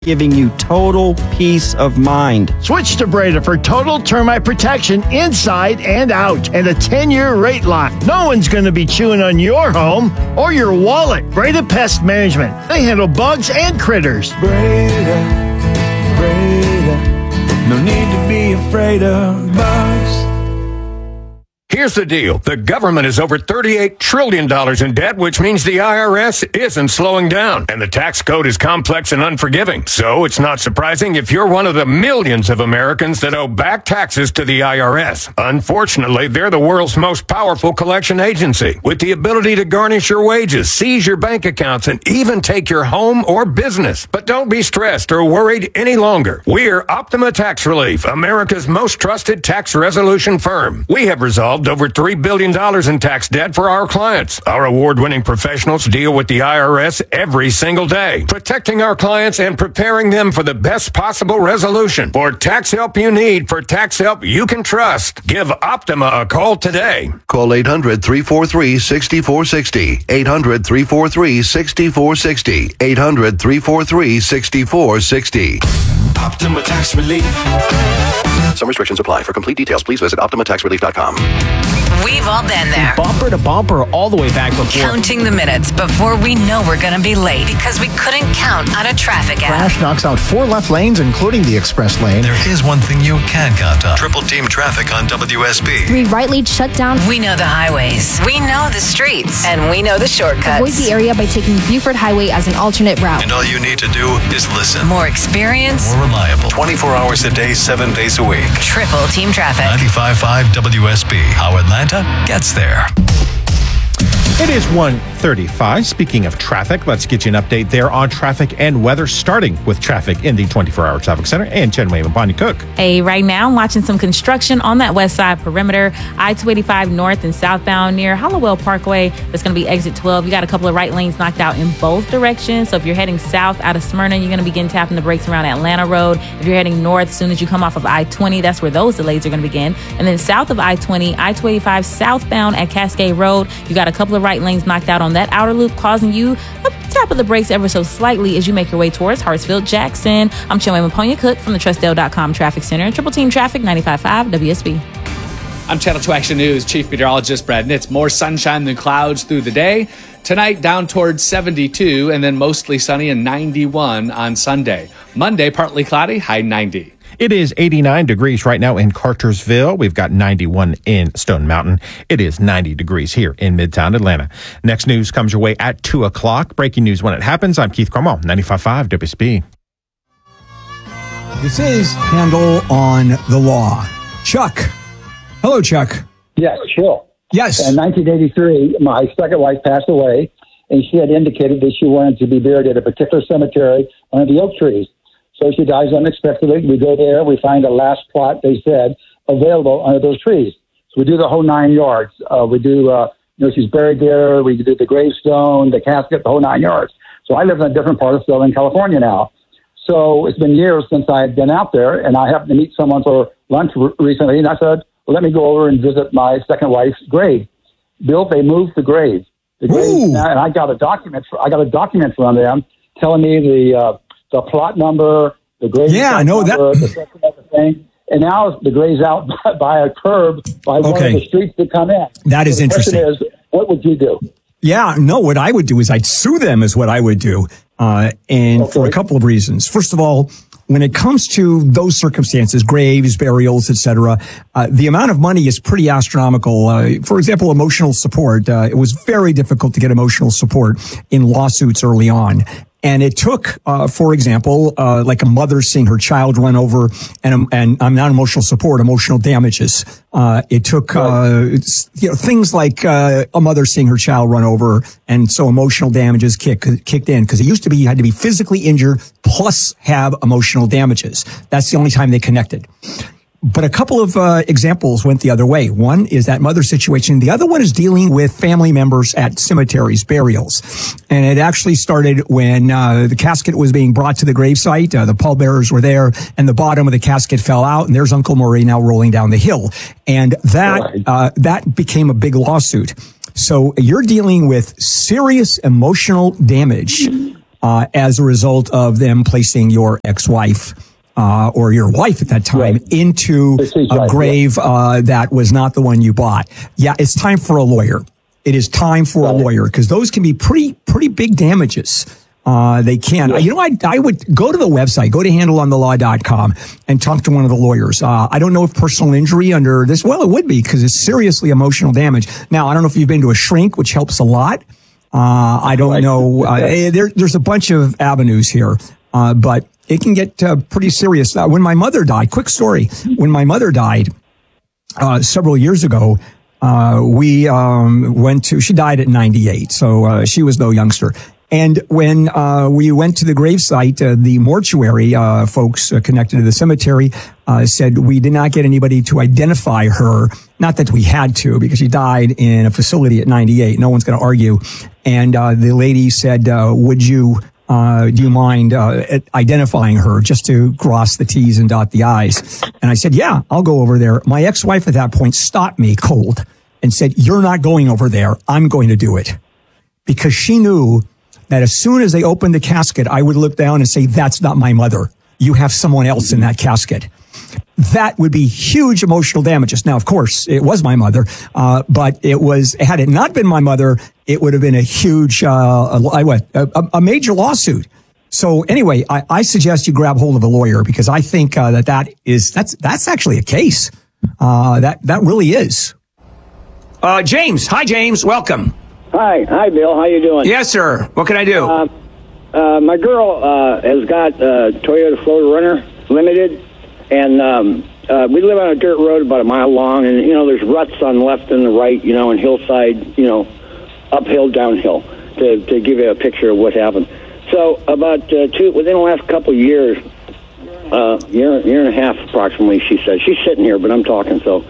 giving you total peace of mind. Switch to Breda for total termite protection inside and out and a 10-year rate lock. No one's going to be chewing on your home or your wallet. Breda Pest Management. They handle bugs and critters. Breda, no need to be afraid of bugs. Here's the deal. The government is over $38 trillion in debt, which means the IRS isn't slowing down. And the tax code is complex and unforgiving. So it's not surprising if you're one of the millions of Americans that owe back taxes to the IRS. Unfortunately, they're the world's most powerful collection agency, with the ability to garnish your wages, seize your bank accounts, and even take your home or business. But don't be stressed or worried any longer. We're Optima Tax Relief, America's most trusted tax resolution firm. We have resolved over $3 billion in tax debt for our clients. Our award-winning professionals deal with the IRS every single day, protecting our clients and preparing them for the best possible resolution. For tax help you need, for tax help you can trust, give Optima a call today. Call 800-343-6460. 800-343-6460. 800-343-6460. Optima Tax Relief. Some restrictions apply. For complete details, please visit OptimaTaxRelief.com. We've all been there. Bumper to bumper all the way back before. Counting the minutes before we know we're going to be late because we couldn't count on a traffic app. Crash knocks out 4 left lanes, including the express lane. There is one thing you can count on. Triple team traffic on WSB. 3 right lanes shut down. We know the highways. We know the streets. And we know the shortcuts. Avoid the area by taking Buford Highway as an alternate route. And all you need to do is listen. More experience. More reliable. 24 hours a day, 7 days a week. Triple team traffic. 95.5 WSB. How Atlanta gets there. It is 1:35. Speaking of traffic, let's get you an update there on traffic and weather, starting with traffic in the 24-hour traffic center. And Jen Wayman, Bonnie Cook. Hey, right now I'm watching some construction on that west side perimeter, I-285 north and southbound near Hollowell Parkway. That's going to be exit 12. You got a couple of right lanes knocked out in both directions. So if you're heading south out of Smyrna, you're going to begin tapping the brakes around Atlanta Road. If you're heading north, as soon as you come off of I-20, that's where those delays are going to begin. And then south of I-20, I-285 southbound at Cascade Road, you got a couple of right lanes knocked out on that outer loop, causing you a tap of the brakes ever so slightly as you make your way towards Hartsfield Jackson. I'm Chinwe Maponia Cook from the TrustDale.com Traffic Center. Triple Team Traffic, 95.5 WSB. I'm Channel 2 Action News Chief Meteorologist Brad Nitz. More sunshine than clouds through the day. Tonight down towards 72 and then mostly sunny and 91 on Sunday. Monday partly cloudy, high 90. It is 89 degrees right now in Cartersville. We've got 91 in Stone Mountain. It is 90 degrees here in Midtown Atlanta. Next news comes your way at 2 o'clock. Breaking news when it happens. I'm Keith Cromwell, 95.5 WSB. This is Handle on the Law. Chuck. Hello, Chuck. Yes, sure. Yes. In 1983, my second wife passed away, and she had indicated that she wanted to be buried at a particular cemetery under the oak trees. So she dies unexpectedly. We go there. We find the last plot, they said, available under those trees. So we do the whole 9 yards. We do, she's buried there. We do the gravestone, the casket, the whole 9 yards. So I live in a different part of Southern California now. So it's been years since I've been out there, and I happened to meet someone for lunch recently, and I said, well, let me go over and visit my second wife's grave. Bill, they moved the grave. The grave now, and I got a document from them telling me the plot number, the grave number, the section of the thing. And now the grave's out by a curb by one of the streets that come in. That is interesting. The question is, what would you do? Yeah, no, what I would do is I'd sue them is what I would do. For a couple of reasons. First of all, when it comes to those circumstances, graves, burials, etc., the amount of money is pretty astronomical. For example, emotional support. It was very difficult to get emotional support in lawsuits early on. And it took, for example, like a mother seeing her child run over, and I'm not emotional support, emotional damages. It took, things like a mother seeing her child run over, and so emotional damages kicked in, because it used to be you had to be physically injured plus have emotional damages. That's the only time they connected. But a couple of examples went the other way. One is that mother situation. The other one is dealing with family members at cemeteries, burials. And it actually started when the casket was being brought to the gravesite. The pallbearers were there, and the bottom of the casket fell out, and there's Uncle Murray now rolling down the hill. And that became a big lawsuit. So you're dealing with serious emotional damage as a result of them placing your ex-wife or your wife at that time into a grave that was not the one you bought. Yeah, it's time for a lawyer. It is time for a lawyer because those can be pretty big damages. They can. You know, I would go to the website, go to handleonthelaw.com and talk to one of the lawyers. I don't know if personal injury under this, well, it would be because it's seriously emotional damage. Now, I don't know if you've been to a shrink, which helps a lot. I don't know. There's a bunch of avenues here, but it can get pretty serious. When my mother died, quick story. When my mother died several years ago, we she died at 98, so she was no youngster. And when we went to the gravesite, the mortuary folks connected to the cemetery said we did not get anybody to identify her. Not that we had to, because she died in a facility at 98. No one's going to argue. And the lady said, do you mind identifying her just to cross the T's and dot the I's? And I said, yeah, I'll go over there. My ex-wife at that point stopped me cold and said, you're not going over there. I'm going to do it. Because she knew that as soon as they opened the casket, I would look down and say, that's not my mother. You have someone else in that casket. That would be huge emotional damages. Now, of course, it was my mother, but had it not been my mother, it would have been a huge, a major lawsuit. So anyway, I suggest you grab hold of a lawyer because I think that's actually a case. That really is. James. Hi, James. Welcome. Hi, Bill. How you doing? Yes, sir. What can I do? My girl has got Toyota Florida Runner Limited, and we live on a dirt road about a mile long, and there's ruts on the left and the right, and hillside, uphill, downhill, to give you a picture of what happened. So about within the last couple of years, year and a half approximately, she said, she's sitting here, but I'm talking. So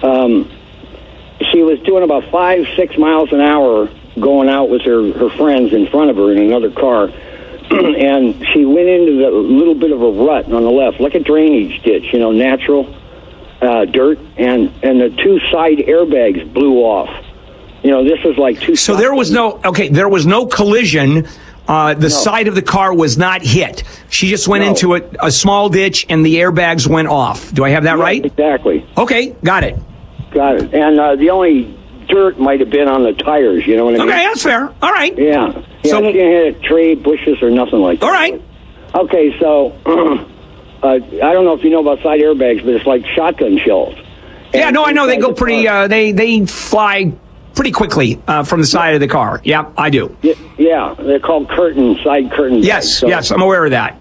she was doing about 5-6 miles an hour going out with her friends in front of her in another car. And she went into a little bit of a rut on the left, like a drainage ditch, natural dirt. And the two side airbags blew off. This was like two. So there was no collision. The side of the car was not hit. She just went into a small ditch and the airbags went off. Do I have that right? Exactly. Okay, got it. And the only dirt might have been on the tires, you know what I mean? Okay, that's fair. All right. Yeah. So she didn't hit a tree, bushes, or nothing like that. All right. Okay, so I don't know if you know about side airbags, but it's like shotgun shells. Yeah, no, I know. They go pretty, they fly pretty quickly from the side of the car. Yeah, I do. Yeah, they're called side curtain. Yes, yes, I'm aware of that.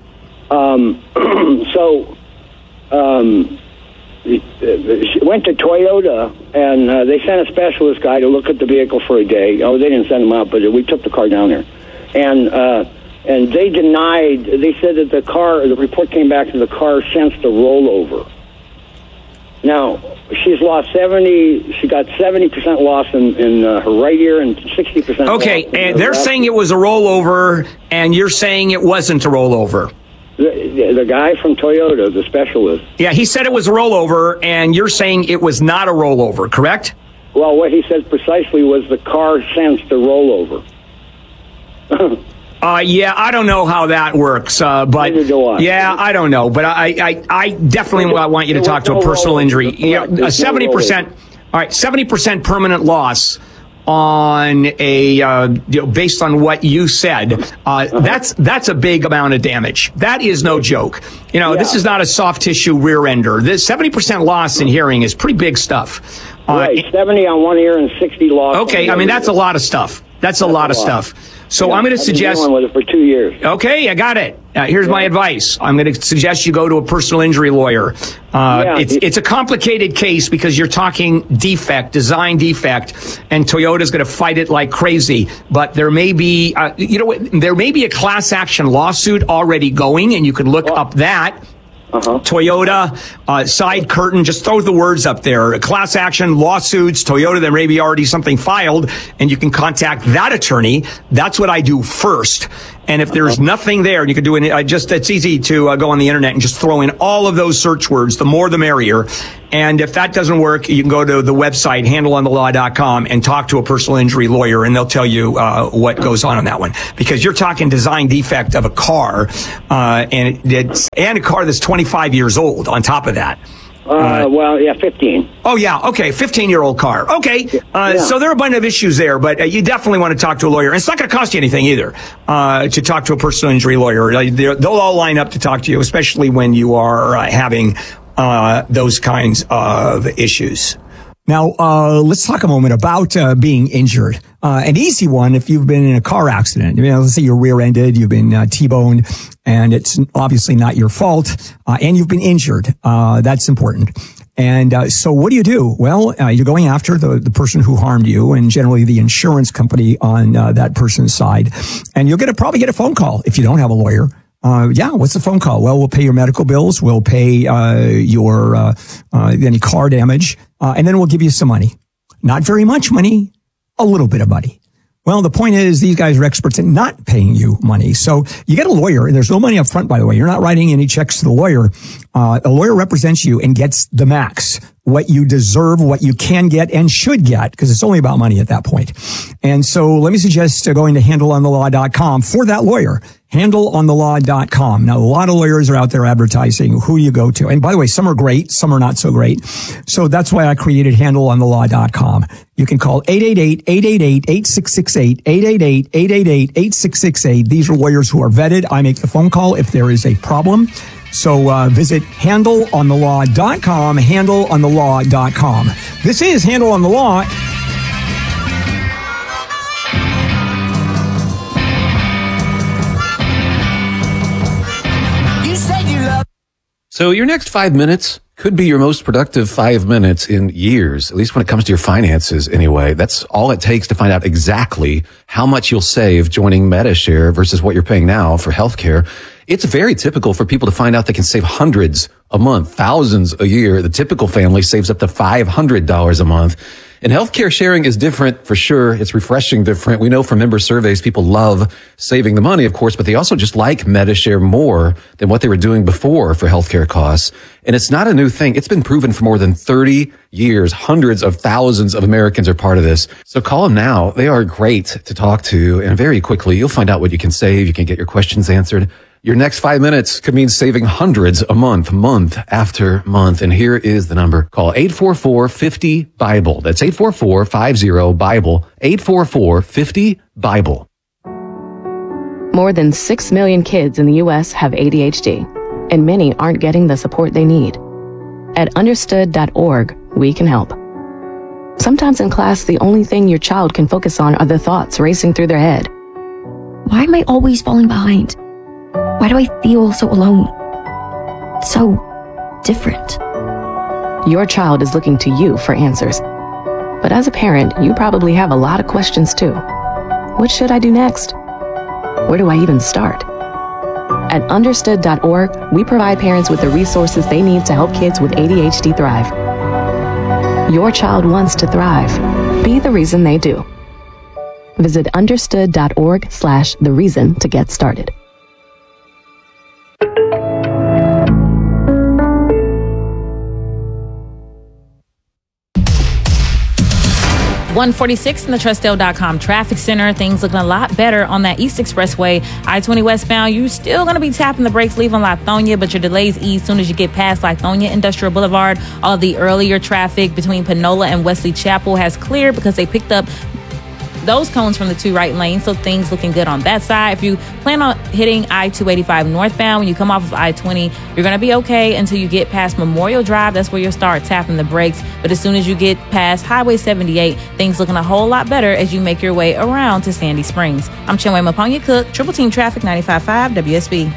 She went to Toyota, and they sent a specialist guy to look at the vehicle for a day. Oh, they didn't send him out, but we took the car down there. And they denied, they said that the report came back that the car sensed a rollover. Now, she got 70% loss in her right ear and 60% Okay, loss and they're saying it was a rollover, and you're saying it wasn't a rollover. The guy from Toyota, the specialist. Yeah, he said it was a rollover, and you're saying it was not a rollover, correct? Well, what he said precisely was the car sensed a rollover. Yeah, I don't know how that works, but neither do I. Yeah, I don't know, but I definitely want you to talk to a personal injury. 70%. All right, 70% permanent loss on a based on what you said. That's a big amount of damage. That is no joke. This is not a soft tissue rear ender. This 70% loss in hearing is pretty big stuff. Right, 70 on one ear and 60 loss. Okay, I mean that's a lot of stuff. That's a lot of stuff. So I'm going to suggest. I've been dealing with it for 2 years. Okay, I got it. Here's my advice. I'm going to suggest you go to a personal injury lawyer. It's a complicated case because you're talking design defect, and Toyota's going to fight it like crazy. But there may be, there may be a class action lawsuit already going, and you can look up that. Toyota, side curtain, just throw the words up there. Class action, lawsuits, Toyota, there may be already something filed, and you can contact that attorney. That's what I do first. And if there's nothing there, you can do it. It's easy to go on the internet and just throw in all of those search words. The more, the merrier. And if that doesn't work, you can go to the website, handleonthelaw.com, and talk to a personal injury lawyer, and they'll tell you what goes on that one. Because you're talking design defect of a car, and a car that's 25 years old on top of that. 15. Oh, yeah. Okay. 15-year-old car. Okay. So there are a bunch of issues there, but you definitely want to talk to a lawyer. And it's not going to cost you anything either to talk to a personal injury lawyer. They'll all line up to talk to you, especially when you are having those kinds of issues. Now, let's talk a moment about being injured. An easy one if you've been in a car accident. Let's say you're rear-ended, you've been T-boned, and it's obviously not your fault, and you've been injured. That's important. And so what do? Well, you're going after the person who harmed you, and generally the insurance company on that person's side. And you'll probably get a phone call if you don't have a lawyer. What's the phone call? Well, we'll pay your medical bills. We'll pay your any car damage, and then we'll give you some money. Not very much money, a little bit of money. Well, the point is these guys are experts at not paying you money. So you get a lawyer, and there's no money up front, by the way. You're not writing any checks to the lawyer. A lawyer represents you and gets the max, what you deserve, what you can get and should get, because it's only about money at that point. And so let me suggest going to handleonthelaw.com for that lawyer. Handleonthelaw.com. Now, a lot of lawyers are out there advertising who you go to. And by the way, some are great, some are not so great. So that's why I created handleonthelaw.com. You can call 888-888-8668, 888-888-8668. These are lawyers who are vetted. I make the phone call if there is a problem. So visit handleonthelaw.com, handleonthelaw.com. This is Handle on the Law. So your next 5 minutes could be your most productive 5 minutes in years, at least when it comes to your finances anyway. That's all it takes to find out exactly how much you'll save joining Medi-Share versus what you're paying now for healthcare. It's very typical for people to find out they can save hundreds a month, thousands a year. The typical family saves up to $500 a month. And healthcare sharing is different for sure. It's refreshing different. We know from member surveys, people love saving the money, of course, but they also just like Medi-Share more than what they were doing before for healthcare costs. And it's not a new thing. It's been proven for more than 30 years. Hundreds of thousands of Americans are part of this. So call them now. They are great to talk to. And very quickly, you'll find out what you can save. You can get your questions answered. Your next 5 minutes could mean saving hundreds a month, month after month. And here is the number. Call 844-50-BIBLE. That's 844-50-BIBLE. 844-50-BIBLE. More than 6 million kids in the U.S. have ADHD, and many aren't getting the support they need. At understood.org, we can help. Sometimes in class, the only thing your child can focus on are the thoughts racing through their head. Why am I always falling behind? Why do I feel so alone? So different. Your child is looking to you for answers. But as a parent, you probably have a lot of questions too. What should I do next? Where do I even start? At understood.org, we provide parents with the resources they need to help kids with ADHD thrive. Your child wants to thrive. Be the reason they do. Visit understood.org/the-reason to get started. 146 in the Trustdale.com traffic center. Things looking a lot better on that East Expressway. I-20 westbound, you're still going to be tapping the brakes leaving Lithonia, but your delays ease soon as you get past Lithonia Industrial Boulevard. All of the earlier traffic between Panola and Wesley Chapel has cleared because they picked up those cones from the two right lanes, so things looking good on that side. If you plan on hitting I-285 northbound, when you come off of I-20, you're going to be okay until you get past Memorial Drive. That's where you'll start tapping the brakes. But as soon as you get past Highway 78, things looking a whole lot better as you make your way around to Sandy Springs. I'm Chinwe Maponya Cook, Triple Team Traffic, 95.5 WSB.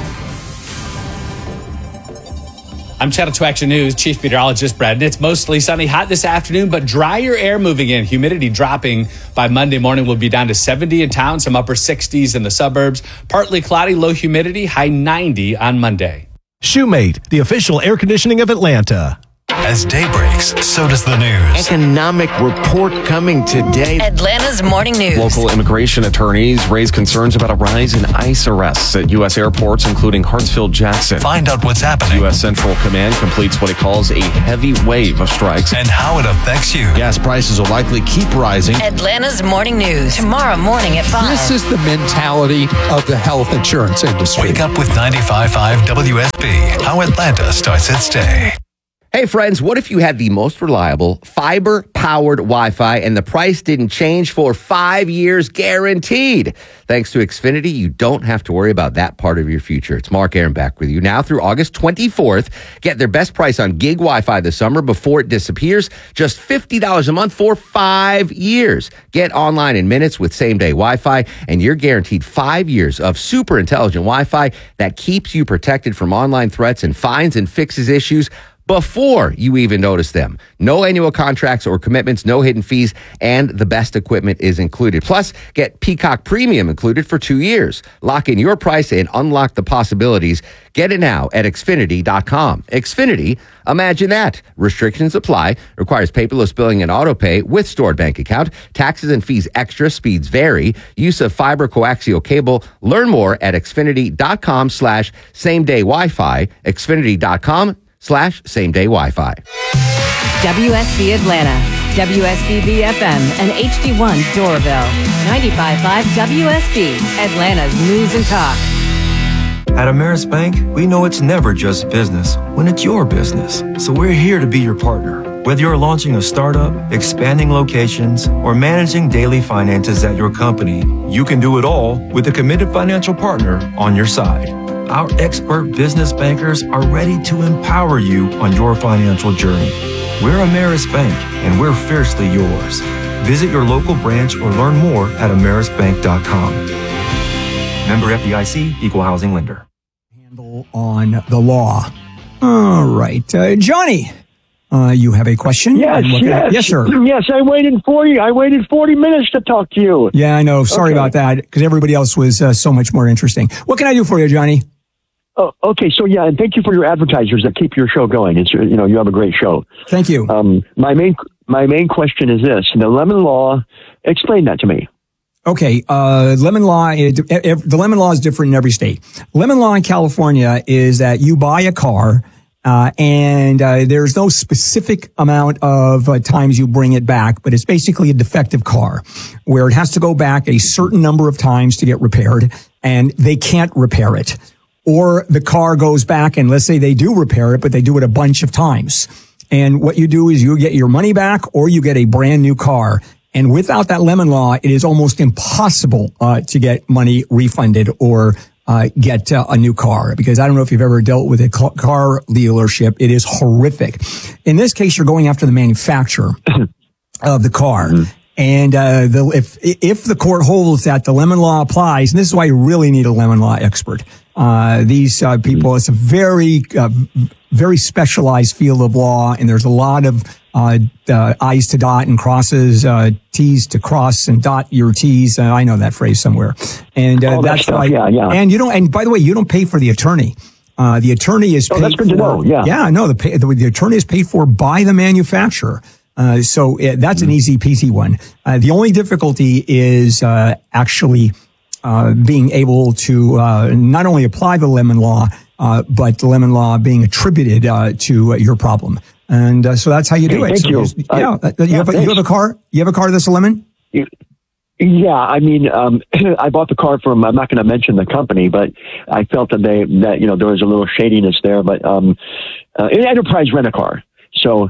I'm Channel 2 Action News Chief Meteorologist Brad. And it's mostly sunny, hot this afternoon, but drier air moving in. Humidity dropping by Monday morning. Will be down to 70 in town, some upper 60s in the suburbs. Partly cloudy, low humidity, high 90 on Monday. Shoemate, the official air conditioning of Atlanta. As day breaks, so does the news. Economic report coming today. Atlanta's morning news. Local immigration attorneys raise concerns about a rise in ICE arrests at U.S. airports, including Hartsfield-Jackson. Find out what's happening. U.S. Central Command completes what it calls a heavy wave of strikes. And how it affects you. Gas prices will likely keep rising. Atlanta's morning news. Tomorrow morning at 5. This is the mentality of the health insurance industry. Wake up with 95.5 WSB. How Atlanta starts its day. Hey friends, what if you had the most reliable fiber-powered Wi-Fi and the price didn't change for 5 years guaranteed? Thanks to Xfinity, you don't have to worry about that part of your future. It's Mark Aaron back with you now through August 24th. Get their best price on gig Wi-Fi this summer before it disappears. Just $50 a month for 5 years. Get online in minutes with same-day Wi-Fi, and you're guaranteed 5 years of super intelligent Wi-Fi that keeps you protected from online threats and finds and fixes issues before you even notice them. No annual contracts or commitments, no hidden fees, and the best equipment is included. Plus, get Peacock Premium included for 2 years. Lock in your price and unlock the possibilities. Get it now at Xfinity.com. Xfinity, imagine that. Restrictions apply. Requires paperless billing and autopay with stored bank account. Taxes and fees extra. Speeds vary. Use of fiber coaxial cable. Learn more at Xfinity.com/same-day Wi-Fi. Xfinity.com/same-day Wi-Fi. WSB Atlanta, WSB FM, and HD1 Doraville. 95.5 WSB, Atlanta's news and talk. At Ameris Bank, we know it's never just business when it's your business. So we're here to be your partner. Whether you're launching a startup, expanding locations, or managing daily finances at your company, you can do it all with a committed financial partner on your side. Our expert business bankers are ready to empower you on your financial journey. We're Ameris Bank, and we're fiercely yours. Visit your local branch or learn more at amerisbank.com. Member FDIC, Equal Housing Lender. On the law. All right. Johnny, you have a question? Yes, yes, sir. Yes, I waited 40 minutes to talk to you. Yeah, I know. Sorry about that, because everybody else was so much more interesting. What can I do for you, Johnny? Oh, okay. So, yeah, and thank you for your advertisers that keep your show going. It's, you have a great show. Thank you. My main question is this. The lemon law, explain that to me. Okay, lemon law, the lemon law is different in every state. Lemon law in California is that you buy a car, and there's no specific amount of times you bring it back, but it's basically a defective car where it has to go back a certain number of times to get repaired, and they can't repair it. Or the car goes back, and let's say they do repair it, but they do it a bunch of times. And what you do is you get your money back, or you get a brand new car. And without that lemon law, it is almost impossible to get money refunded or get a new car, because I don't know if you've ever dealt with a car dealership. It is horrific. In this case, you're going after the manufacturer of the car. And if the court holds that the lemon law applies, and this is why you really need a lemon law expert. These people, it's a very specialized field of law, and there's a lot of I's to dot and crosses, T's to cross and dot your T's. I know that phrase somewhere. And that's why. Yeah. And you don't. And by the way, you don't pay for the attorney. The attorney is paid that's good for. To know. Yeah. Yeah. No, the attorney is paid for by the manufacturer. So that's an easy peasy one. The only difficulty is actually being able to not only apply the lemon law, but the lemon law being attributed to your problem. And so that's how you do it. Thank you. You have a car. You have a car that's a lemon. Yeah, I mean, I bought the car from. I'm not going to mention the company, but I felt that there was a little shadiness there. But Enterprise Rent-A-Car. So.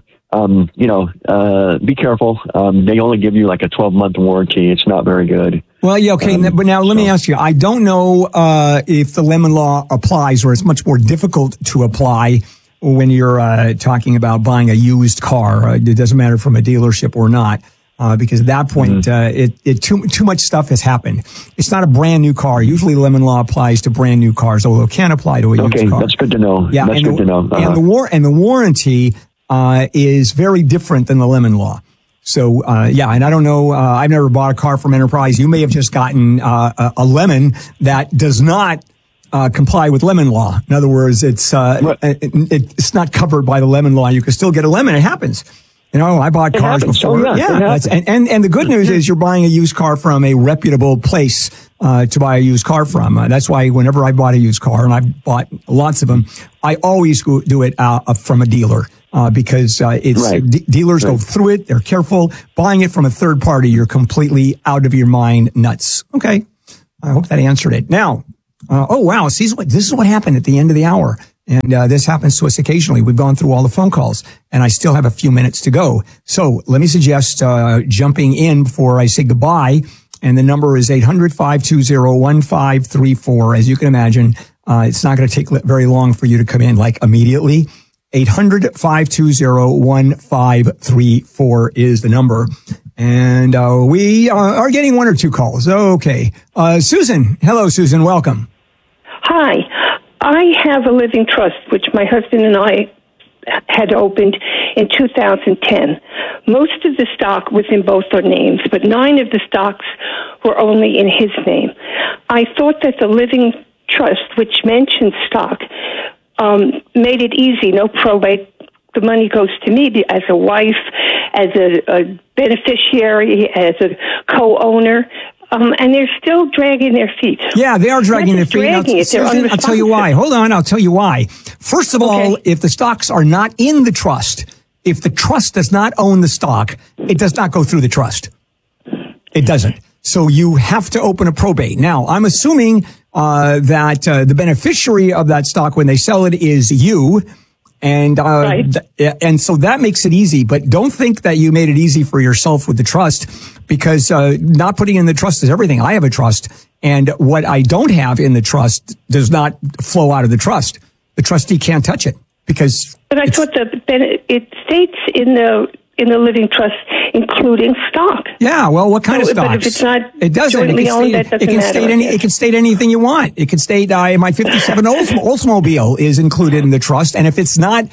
Be careful. They only give you like a 12-month warranty. It's not very good. Well, yeah, okay. But now let me ask you, I don't know if the lemon law applies, or it's much more difficult to apply when you're talking about buying a used car. It doesn't matter from a dealership or not, because at that point, too much stuff has happened. It's not a brand new car. Usually lemon law applies to brand new cars, although it can apply to a used car. Okay, that's good to know. Yeah, that's good to know. And the warranty is very different than the lemon law. So, and I don't know, I've never bought a car from Enterprise. You may have just gotten a lemon that does not comply with lemon law. In other words, it's not covered by the lemon law. You can still get a lemon. It happens. You know, I bought cars before. And the good news is you're buying a used car from a reputable place to buy a used car from. That's why whenever I bought a used car, and I've bought lots of them, I always do it from a dealer. Because dealers go through it, they're careful. Buying it from a third party, you're completely out of your mind nuts. Okay, I hope that answered it. Now, this is what happened at the end of the hour, and this happens to us occasionally. We've gone through all the phone calls, and I still have a few minutes to go. So let me suggest jumping in before I say goodbye, and the number is 800-520-1534. As you can imagine, it's not going to take very long for you to come in, like immediately. 800-520-1534 is the number. And we are getting one or two calls. Okay. Susan. Hello, Susan. Welcome. Hi. I have a living trust, which my husband and I had opened in 2010. Most of the stock was in both our names, but 9 of the stocks were only in his name. I thought that the living trust, which mentioned stock, made it easy, no probate. The money goes to me as a wife, as a beneficiary, as a co-owner, and they're still dragging their feet. Yeah, they are dragging their feet. Susan, I'll tell you why. Hold on, I'll tell you why. First of all, if the stocks are not in the trust, if the trust does not own the stock, it does not go through the trust. It doesn't. So you have to open a probate. Now, I'm assuming that the beneficiary of that stock when they sell it is you, and and so that makes it easy. But don't think that you made it easy for yourself with the trust, because not putting in the trust is everything. I have a trust, and what I don't have in the trust does not flow out of the trust. The trustee can't touch it because. But I thought it states in the living trust, including stock. Yeah, well, what kind of stocks? But if it's not it doesn't. jointly owned, that doesn't matter. It can state anything you want. It can state my 57 Oldsmobile is included in the trust, and if it's not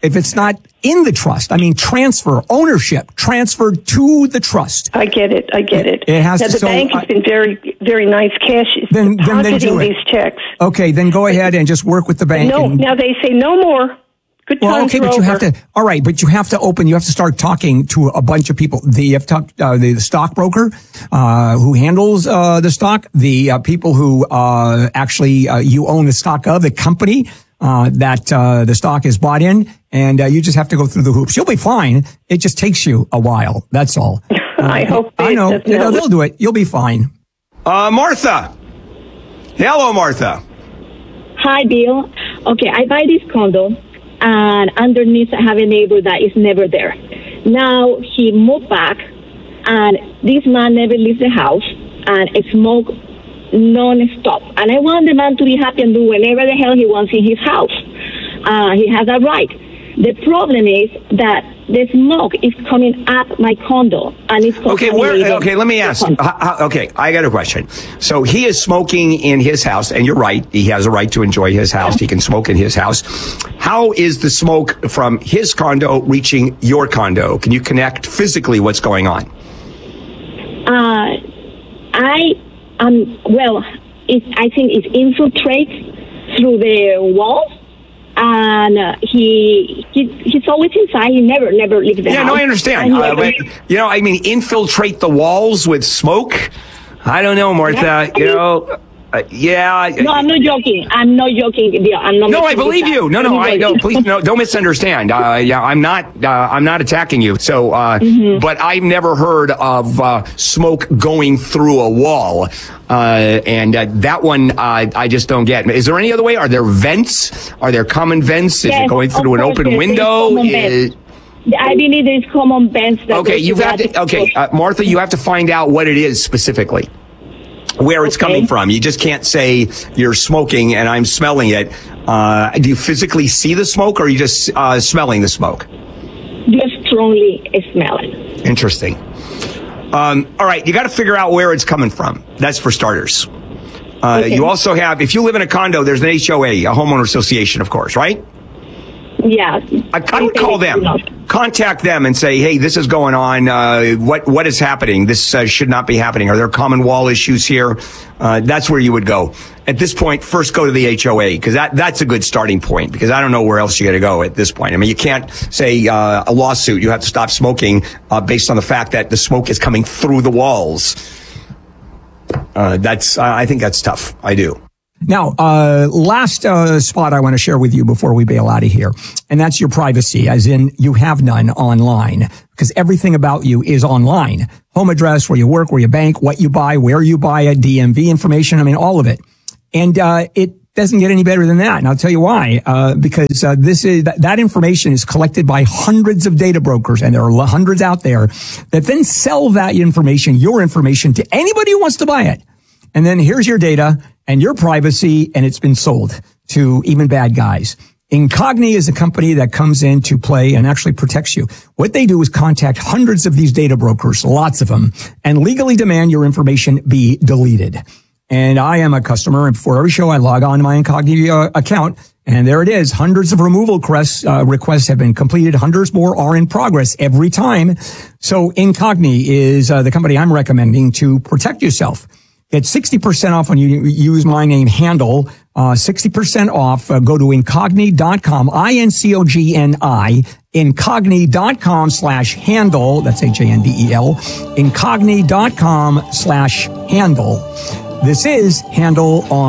in the trust, I mean transfer ownership, transferred to the trust. I get it. It has now, to. The bank has been very, very nice. Cash is depositing these checks. Okay, then go ahead and just work with the bank. No, now they say no more. Good times okay, but you have to. All right, but you have to open. You have to start talking to a bunch of people. You have to talk the stockbroker who handles the stock. The people who actually you own the stock of, the company that the stock is bought in, and you just have to go through the hoops. You'll be fine. It just takes you a while. That's all. I hope. I know. They'll do it. You'll be fine. Martha. Hello, Martha. Hi, Bill. Okay, I buy this condo. And underneath I have a neighbor that is never there. Now he moved back, and this man never leaves the house and smoke non-stop. And I want the man to be happy and do whatever the hell he wants in his house. He has that right. The problem is that the smoke is coming up my condo, and it's okay. Let me ask. Okay, I got a question. So he is smoking in his house, and you're right. He has a right to enjoy his house. He can smoke in his house. How is the smoke from his condo reaching your condo? Can you connect physically what's going on? I think it infiltrates through the walls. And he's always inside. He never leaves the house. Yeah, no, I understand. Infiltrate the walls with smoke. I don't know, Martha. Yeah. No, I'm not joking. I'm not joking. No, I believe you. No. Please, don't misunderstand. I'm not attacking you. So, but I've never heard of smoke going through a wall, and that one I just don't get. Is there any other way? Are there vents? Are there common vents? Is it going through an open window? I believe there's common vents. Martha, you have to find out what it is specifically. Where it's coming from. You just can't say you're smoking and I'm smelling it. Do you physically see the smoke, or are you just smelling the smoke? Just strongly smell it. Interesting. All right, you got to figure out where it's coming from. That's for starters. You also have, if you live in a condo, there's an HOA, a homeowner association, of course, right? Yeah. I would call them. contact them and say, hey, this is going on. What is happening? This should not be happening. Are there common wall issues here? That's where you would go. At this point, first go to the HOA, because that's a good starting point, because I don't know where else you got to go at this point. I mean, you can't say a lawsuit. You have to stop smoking based on the fact that the smoke is coming through the walls. I think that's tough. I do. Now, last spot I want to share with you before we bail out of here, and that's your privacy, as in you have none online, because everything about you is online. Home address, where you work, where you bank, what you buy, where you buy it, DMV information, I mean, all of it. And it doesn't get any better than that. And I'll tell you why. Because that information is collected by hundreds of data brokers, and there are hundreds out there that then sell that information, your information, to anybody who wants to buy it. And then here's your data and your privacy, and it's been sold to even bad guys. Incogni is a company that comes in to play and actually protects you. What they do is contact hundreds of these data brokers, lots of them, and legally demand your information be deleted. And I am a customer, and before every show I log on to my Incogni account, and there it is. Hundreds of removal requests have been completed. Hundreds more are in progress every time. So Incogni is the company I'm recommending to protect yourself. Get 60% off when you use my name, Handle. 60% off. Go to Incogni.com, INCOGNI, Incogni.com/handle. That's HANDEL. Incogni.com/handle. This is Handle on